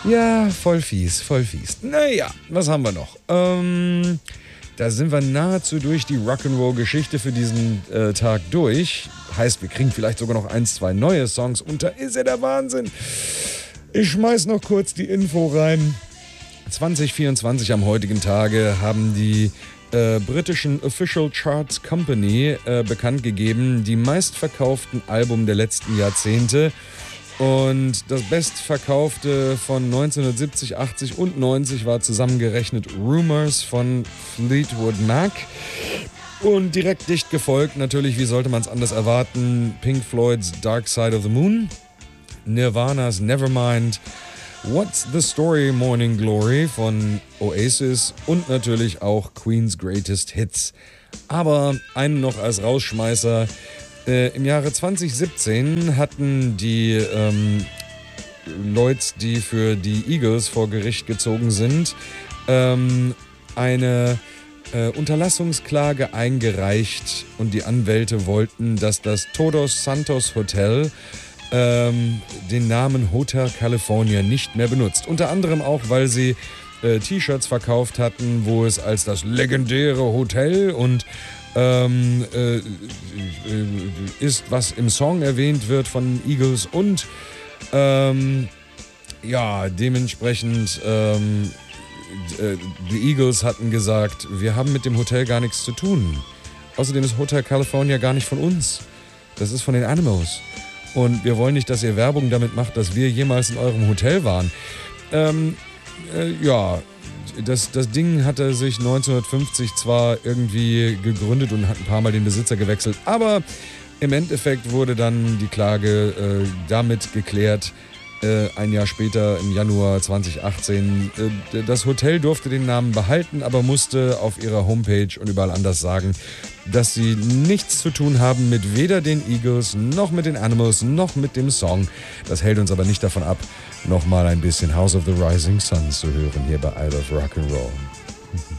Ja, voll fies, voll fies. Naja, was haben wir noch? Da sind wir nahezu durch die Rock'n'Roll-Geschichte für diesen Tag durch. Heißt, wir kriegen vielleicht sogar noch 1, 2 neue Songs und da ist ja der Wahnsinn. Ich schmeiß noch kurz die Info rein. 2024 am heutigen Tage haben die britischen Official Charts Company bekannt gegeben, die meistverkauften Alben der letzten Jahrzehnte. Und das bestverkaufte von 1970, 80 und 90 war zusammengerechnet Rumours von Fleetwood Mac. Und direkt dicht gefolgt, natürlich, wie sollte man es anders erwarten, Pink Floyds Dark Side of the Moon, Nirvana's Nevermind, What's the Story Morning Glory von Oasis und natürlich auch Queen's Greatest Hits. Aber einen noch als Rausschmeißer. Im Jahre 2017 hatten die Leute, die für die Eagles vor Gericht gezogen sind, eine Unterlassungsklage eingereicht und die Anwälte wollten, dass das Todos Santos Hotel den Namen Hotel California nicht mehr benutzt. Unter anderem auch, weil sie T-Shirts verkauft hatten, wo es als das legendäre Hotel und ist, was im Song erwähnt wird von Eagles und ja, dementsprechend die Eagles hatten gesagt, wir haben mit dem Hotel gar nichts zu tun. Außerdem ist Hotel California gar nicht von uns. Das ist von den Animals. Und wir wollen nicht, dass ihr Werbung damit macht, dass wir jemals in eurem Hotel waren. Ja, das Ding hatte sich 1950 zwar irgendwie gegründet und hat ein paar Mal den Besitzer gewechselt, aber im Endeffekt wurde dann die Klage damit geklärt, ein Jahr später, im Januar 2018. Das Hotel durfte den Namen behalten, aber musste auf ihrer Homepage und überall anders sagen, dass sie nichts zu tun haben mit weder den Eagles, noch mit den Animals, noch mit dem Song. Das hält uns aber nicht davon ab, nochmal ein bisschen House of the Rising Sun zu hören hier bei I Love Rock'n'Roll.